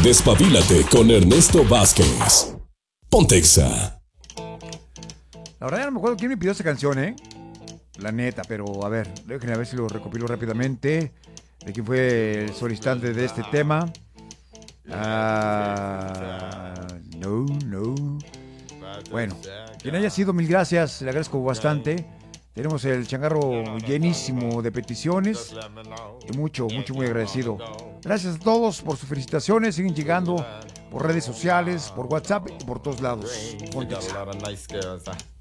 Despabilate con Ernesto Vázquez. Ponte Exa. La verdad ya no me acuerdo quién me pidió esa canción, la neta, pero a ver, déjenme a ver si lo recopilo rápidamente. De quién fue el solicitante de este tema. No. Bueno, quien haya sido, mil gracias, le agradezco bastante. Tenemos el changarro llenísimo de peticiones y muy agradecido. Gracias a todos por sus felicitaciones. Siguen llegando por redes sociales, por WhatsApp y por todos lados. Ponte Exa.